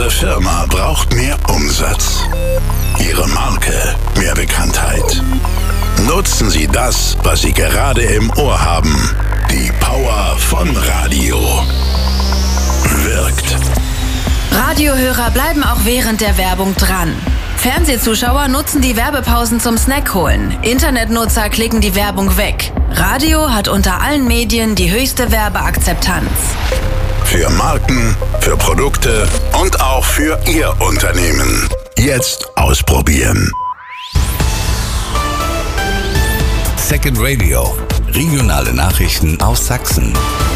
Ihre Firma braucht mehr Umsatz. Ihre Marke mehr Bekanntheit. Nutzen Sie das, was Sie gerade im Ohr haben. Die Power von Radio. Wirkt. Radiohörer bleiben auch während der Werbung dran. Fernsehzuschauer nutzen die Werbepausen zum Snack holen. Internetnutzer klicken die Werbung weg. Radio hat unter allen Medien die höchste Werbeakzeptanz. Für Marken, für Produkte und auch für Ihr Unternehmen. Jetzt ausprobieren. Second Radio. Regionale Nachrichten aus Sachsen.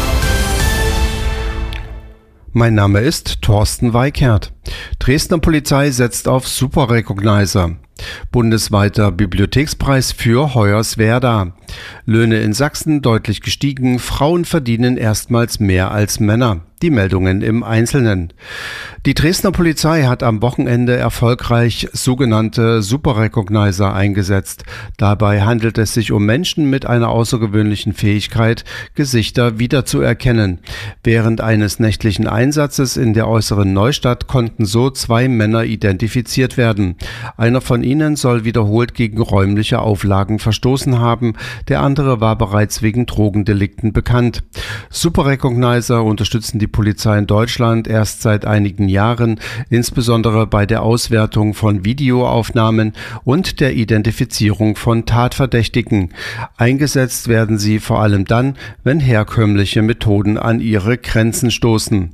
Mein Name ist Thorsten Weikert. Dresdner Polizei setzt auf Superrecognizer. Bundesweiter Bibliothekspreis für Hoyerswerda. Löhne in Sachsen deutlich gestiegen. Frauen verdienen erstmals mehr als Männer. Die Meldungen im Einzelnen. Die Dresdner Polizei hat am Wochenende erfolgreich sogenannte Superrecognizer eingesetzt. Dabei handelt es sich um Menschen mit einer außergewöhnlichen Fähigkeit, Gesichter wiederzuerkennen. Während eines nächtlichen Einsatzes in der äußeren Neustadt konnten so 2 Männer identifiziert werden. Einer von ihnen soll wiederholt gegen räumliche Auflagen verstoßen haben. Der andere war bereits wegen Drogendelikten bekannt. Superrecognizer unterstützen die Polizei in Deutschland erst seit einigen Jahren, insbesondere bei der Auswertung von Videoaufnahmen und der Identifizierung von Tatverdächtigen. Eingesetzt werden sie vor allem dann, wenn herkömmliche Methoden an ihre Grenzen stoßen.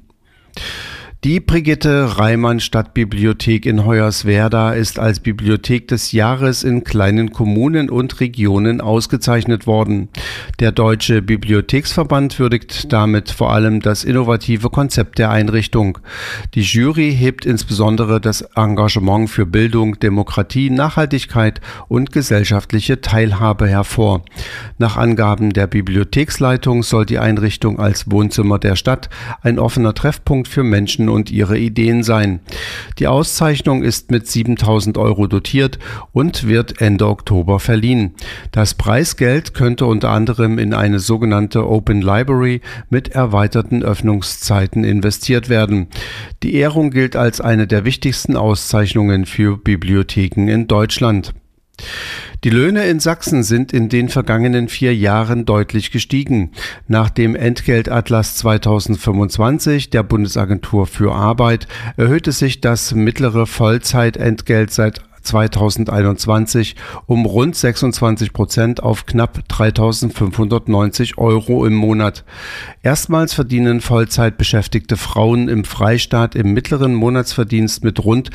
Die Brigitte Reimann Stadtbibliothek in Hoyerswerda ist als Bibliothek des Jahres in kleinen Kommunen und Regionen ausgezeichnet worden. Der Deutsche Bibliotheksverband würdigt damit vor allem das innovative Konzept der Einrichtung. Die Jury hebt insbesondere das Engagement für Bildung, Demokratie, Nachhaltigkeit und gesellschaftliche Teilhabe hervor. Nach Angaben der Bibliotheksleitung soll die Einrichtung als Wohnzimmer der Stadt ein offener Treffpunkt für Menschen und ihre Ideen sein. Die Auszeichnung ist mit 7.000 € dotiert und wird Ende Oktober verliehen. Das Preisgeld könnte unter anderem in eine sogenannte Open Library mit erweiterten Öffnungszeiten investiert werden. Die Ehrung gilt als eine der wichtigsten Auszeichnungen für Bibliotheken in Deutschland. Die Löhne in Sachsen sind in den vergangenen 4 Jahren deutlich gestiegen. Nach dem Entgeltatlas 2025 der Bundesagentur für Arbeit erhöhte sich das mittlere Vollzeitentgelt seit 2021 um rund 26% auf knapp 3.590 € im Monat. Erstmals verdienen Vollzeitbeschäftigte Frauen im Freistaat im mittleren Monatsverdienst mit rund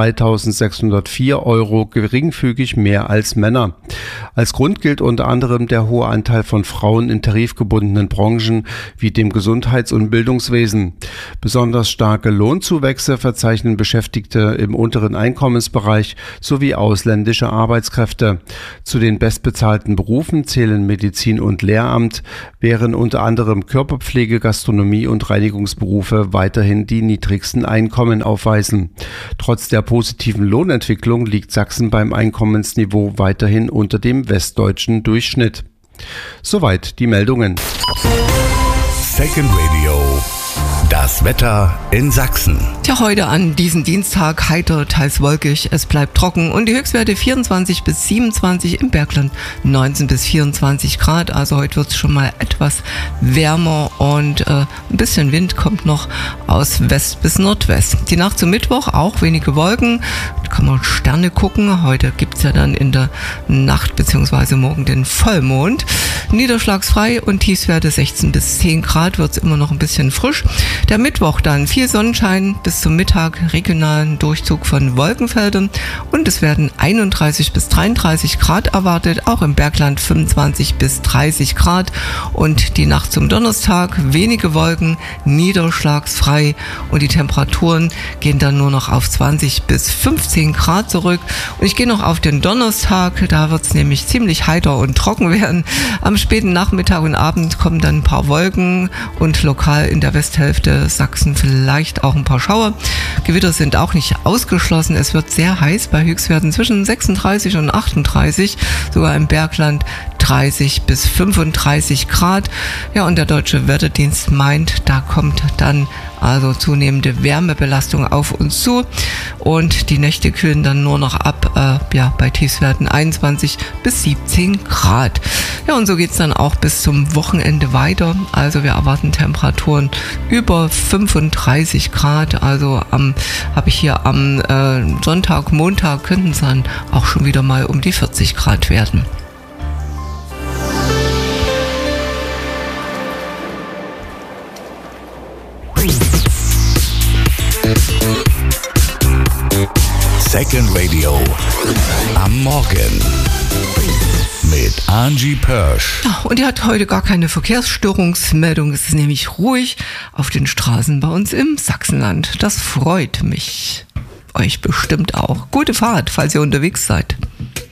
3.604 € geringfügig mehr als Männer. Als Grund gilt unter anderem der hohe Anteil von Frauen in tarifgebundenen Branchen wie dem Gesundheits- und Bildungswesen. Besonders starke Lohnzuwächse verzeichnen Beschäftigte im unteren Einkommensbereich sowie ausländische Arbeitskräfte. Zu den bestbezahlten Berufen zählen Medizin und Lehramt, während unter anderem Körperpflege, Gastronomie und Reinigungsberufe weiterhin die niedrigsten Einkommen aufweisen. Trotz der positiven Lohnentwicklung liegt Sachsen beim Einkommensniveau weiterhin unter dem westdeutschen Durchschnitt. Soweit die Meldungen. Second Radio. Das Wetter in Sachsen. Tja, heute an diesem Dienstag heiter, teils wolkig, es bleibt trocken und die Höchstwerte 24 bis 27, im Bergland 19 bis 24 Grad. Also heute wird es schon mal etwas wärmer und ein bisschen Wind kommt noch aus West bis Nordwest. Die Nacht zum Mittwoch auch wenige Wolken, da kann man Sterne gucken. Heute gibt es ja dann in der Nacht bzw. morgen den Vollmond. Niederschlagsfrei und Tiefstwerte 16 bis 10 Grad, wird es immer noch ein bisschen frisch. Der Mittwoch dann viel Sonnenschein bis zum Mittag, regionalen Durchzug von Wolkenfeldern und es werden 31 bis 33 Grad erwartet, auch im Bergland 25 bis 30 Grad und die Nacht zum Donnerstag wenige Wolken, niederschlagsfrei und die Temperaturen gehen dann nur noch auf 20 bis 15 Grad zurück und ich gehe noch auf den Donnerstag, da wird es nämlich ziemlich heiter und trocken werden. Am späten Nachmittag und Abend kommen dann ein paar Wolken und lokal in der Westhälfte Sachsen vielleicht auch ein paar Schauer. Gewitter sind auch nicht ausgeschlossen. Es wird sehr heiß bei Höchstwerten zwischen 36 und 38, sogar im Bergland 30 bis 35 Grad. Ja, und der Deutsche Wetterdienst meint, da kommt dann Also zunehmende Wärmebelastung auf uns zu und die Nächte kühlen dann nur noch ab, bei Tiefstwerten 21 bis 17 Grad. Ja, und so geht's dann auch bis zum Wochenende weiter. Also wir erwarten Temperaturen über 35 Grad. Also habe ich hier am Sonntag, Montag könnten es dann auch schon wieder mal um die 40 Grad werden. Second Radio am Morgen mit Angie Pörsch. Ja, und die hat heute gar keine Verkehrsstörungsmeldung. Es ist nämlich ruhig auf den Straßen bei uns im Sachsenland. Das freut mich. Euch bestimmt auch. Gute Fahrt, falls ihr unterwegs seid.